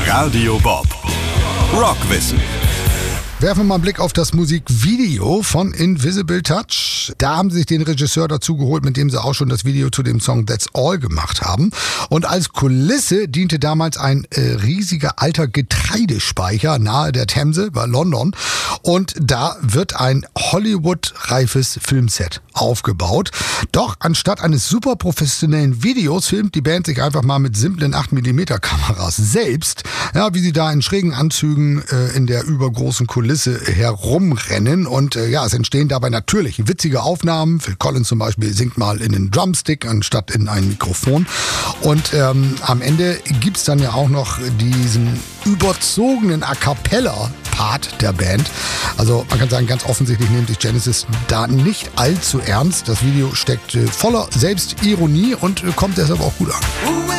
Radio Bob. Rockwissen. Werfen wir mal einen Blick auf das Musikvideo von Invisible Touch. Da haben sie sich den Regisseur dazu geholt, mit dem sie auch schon das Video zu dem Song That's All gemacht haben. Und als Kulisse diente damals ein riesiger alter Getreidespeicher nahe der Themse bei London. Und da wird ein Hollywood-reifes Filmset aufgebaut. Doch anstatt eines super professionellen Videos filmt die Band sich einfach mal mit simplen 8mm Kameras selbst. Ja, wie sie da in schrägen Anzügen in der übergroßen Kulisse herumrennen und es entstehen dabei natürlich witzige Aufnahmen. Phil Collins zum Beispiel singt mal in den Drumstick anstatt in ein Mikrofon und am Ende gibt's dann ja auch noch diesen überzogenen A-Cappella-Part der Band. Also man kann sagen, ganz offensichtlich nehmen sich Genesis da nicht allzu ernst. Das Video steckt voller Selbstironie und kommt deshalb auch gut an.